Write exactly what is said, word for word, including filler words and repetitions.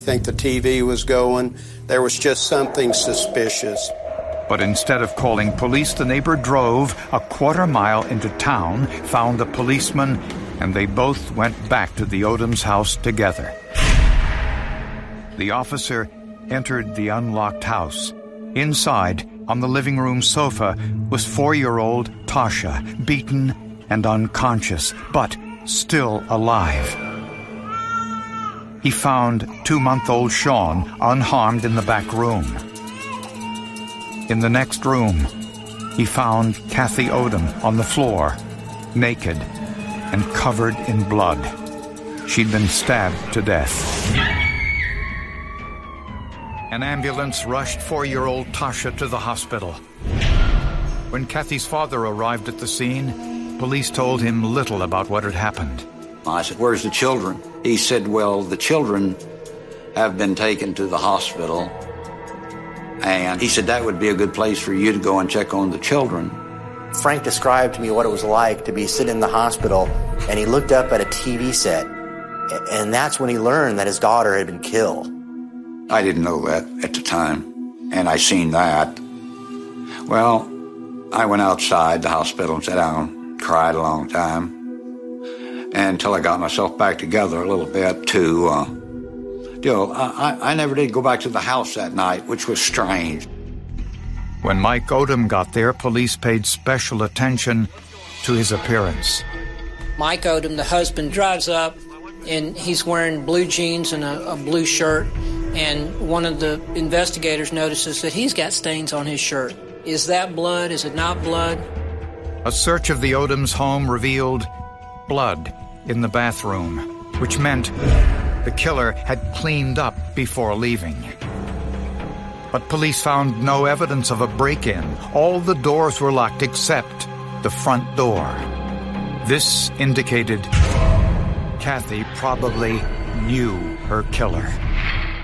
I think the T V was going. There was just something suspicious. But instead of calling police, the neighbor drove a quarter mile into town, found a policeman, and they both went back to the Odoms' house together. The officer entered the unlocked house. Inside, on the living room sofa, was four-year-old Tasha, beaten and unconscious, but still alive. He found two-month-old Sean unharmed in the back room. In the next room, he found Kathy Odom on the floor, naked and covered in blood. She'd been stabbed to death. An ambulance rushed four-year-old Tasha to the hospital. When Kathy's father arrived at the scene, police told him little about what had happened. I said, "Where's the children?" He said, "Well, the children have been taken to the hospital." And he said, "That would be a good place for you to go and check on the children." Frank described to me what it was like to be sitting in the hospital, and he looked up at a T V set, and that's when he learned that his daughter had been killed. I didn't know that at the time, and I seen that. Well, I went outside the hospital and sat down, cried a long time, until I got myself back together a little bit to, uh, you know, I, I never did go back to the house that night, which was strange. When Mike Odom got there, police paid special attention to his appearance. Mike Odom, the husband, drives up, and he's wearing blue jeans and a, a blue shirt, and one of the investigators notices that he's got stains on his shirt. Is that blood? Is it not blood? A search of the Odoms' home revealed blood in the bathroom, which meant the killer had cleaned up before leaving. But police found no evidence of a break-in. All the doors were locked except the front door. This indicated Kathy probably knew her killer.